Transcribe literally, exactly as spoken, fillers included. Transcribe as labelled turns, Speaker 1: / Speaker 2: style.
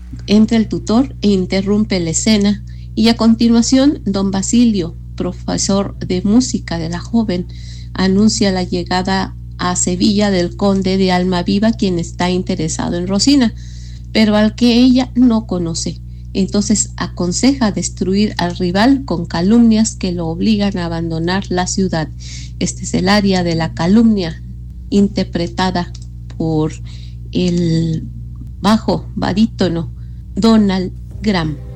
Speaker 1: Entra el tutor e interrumpe la escena y a continuación don Basilio, profesor de música de la joven, anuncia la llegada a Sevilla del conde de Almaviva, quien está interesado en Rosina, pero al que ella no conoce. Entonces aconseja destruir al rival con calumnias que lo obligan a abandonar la ciudad. Este es el área de la calumnia, interpretada por el bajo barítono Donald Graham.